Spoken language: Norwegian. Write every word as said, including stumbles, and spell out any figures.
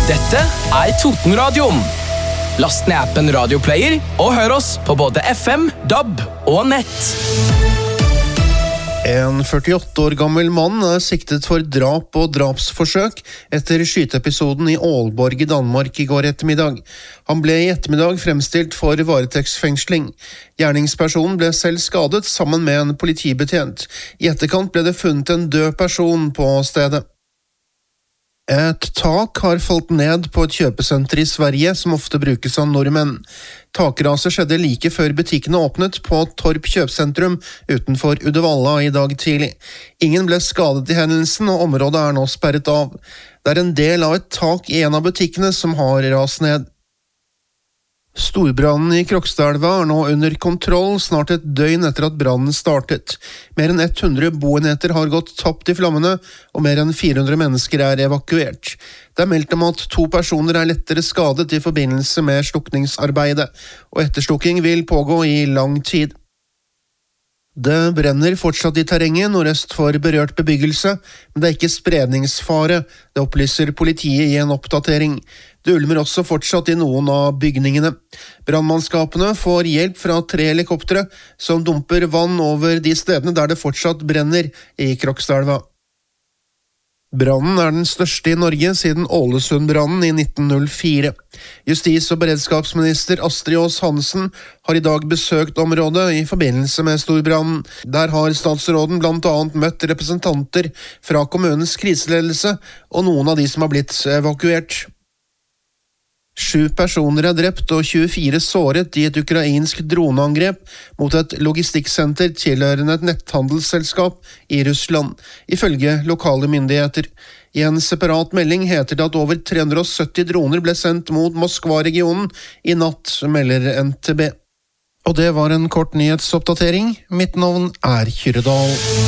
Dette er Totenradioen. Last ned appen Radioplayer og hør oss på både F M, D A B og nett. En førtiåtte år gammel mann er siktet for drap og drapsforsøk etter skyteepisoden i Aalborg i Danmark i går ettermiddag. Han ble i ettermiddag fremstilt for varetektsfengsling. Gjerningspersonen ble selv skadet sammen med en politibetjent. I etterkant ble det funnet en død person på stedet. Et tak har falt ned på et kjøpesenter i Sverige som ofte brukes av nordmenn. Takraset skjedde like før butikkene åpnet på Torp kjøpesentrum utenfor Uddevalla i dag tidlig. Ingen ble skadet i hendelsen, og området er nå sperret av. Det er en del av et tak i en av butikkene som har rast ned. Storbrannen i Krokstadelva er nå under kontroll snart et døgn etter at brannen startet. Mer enn hundre boenheter har gått tapt i flammene, og mer enn fire hundre mennesker er evakuert. Det er meldt om at to personer er lettere skadet i forbindelse med slukningsarbeidet, og etterslukking vil pågå i lang tid. Det brenner fortsatt i terrenget nordøst for berørt bebyggelse, men det er ikke spredningsfare, det opplyser politiet i en oppdatering. Det ulmer også fortsatt i noen av bygningene. Brannmannskapene får hjelp fra tre helikoptre som dumper vann over de stedene der det fortsatt brenner i Krokstadelva. Brannen er den største i Norge siden Ålesundbrannen i nitten null fire. Justis- og beredskapsminister Astrid Aas Hansen har i dag besøkt området i forbindelse med storbrannen. Der har statsråden blant annet møtt representanter fra kommunens kriseledelse og noen av de som har blitt evakuert. Sju personer er drept og tjuefire såret i et ukrainsk droneangrep mot et logistikksenter tilhørende et netthandelsselskap i Russland, ifølge lokale myndigheter. I en separat melding heter det at over tre hundre og sytti droner ble sendt mot Moskva-regionen i natt, melder N T B. Og det var en kort nyhetsoppdatering. Mitt navn er Kyrre Dahl.